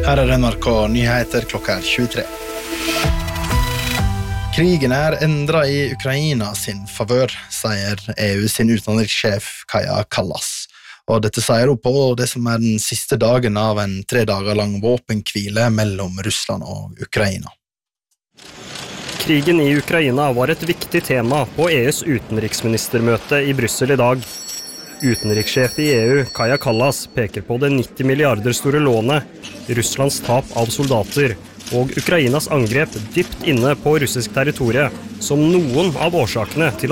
Her NRK Nyheter klokka 23. Krigen endret i Ukraina sin favør, sier EU sin utenrikssjef Kaja Kallas. Og dette sier hun på det som den siste dagen av en 3 dager lang våpenhvile mellom Russland og Ukraina. Krigen i Ukraina var et viktig tema på EUs utenriksministermøte i Brussel i dag. Utenrikssjef i EU, Kaja Kallas, peker på det 90 milliarder store lånet, Russlands tap av soldater og Ukrainas angrep dypt inne på russisk territorie som noen av årsakene til